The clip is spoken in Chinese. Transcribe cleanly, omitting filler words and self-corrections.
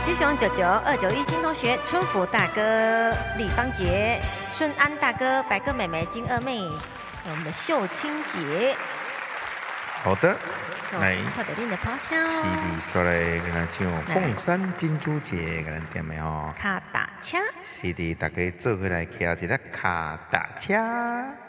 吉祥992921新同学，春福大哥、李芳杰、顺安大哥、白哥妹妹、金二妹，还有我们的秀清姐。 好的，来， 快点的抛箱。 是的，说来跟咱唱凤山珍珠节，跟咱点的吼。 卡打车。 是的，大家做回来骑一个卡打车。